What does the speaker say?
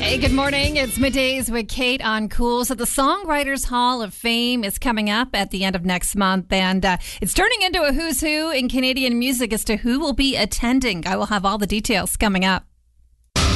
Hey, good morning. It's Middays with Kate on Cool. So the Songwriters Hall of Fame is coming up at the end of next month, and it's turning into a who's who in Canadian music as to who will be attending. I will have all the details coming up.